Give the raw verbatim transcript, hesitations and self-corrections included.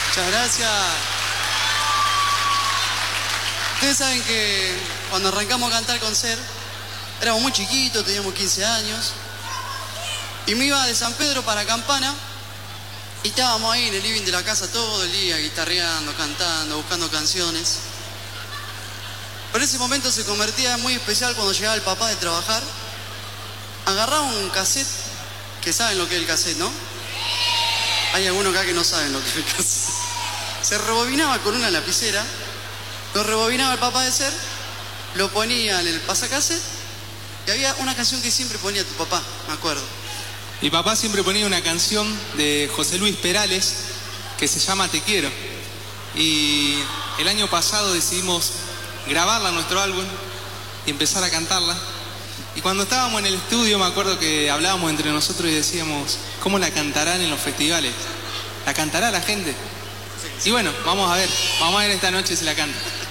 Muchas gracias. Ustedes saben que cuando arrancamos a cantar con Ser, éramos muy chiquitos, teníamos quince años. Y me iba de San Pedro para Campana y estábamos ahí en el living de la casa todo el día, guitarreando, cantando, buscando canciones. Pero ese momento se convertía en muy especial cuando llegaba el papá de trabajar. Agarraba un cassette, que saben lo que es el cassette, ¿no? Hay algunos acá que no saben lo que es el cassette. Se rebobinaba con una lapicera, lo rebobinaba el papá de Ser, lo ponía en el pasacassette y había una canción que siempre ponía tu papá, me acuerdo. Mi papá siempre ponía una canción de José Luis Perales que se llama Te Quiero. Y el año pasado decidimos grabarla en nuestro álbum y empezar a cantarla. Y cuando estábamos en el estudio me acuerdo que hablábamos entre nosotros y decíamos, ¿cómo la cantarán en los festivales? ¿La cantará la gente? Y bueno, vamos a ver, vamos a ver esta noche si la canta.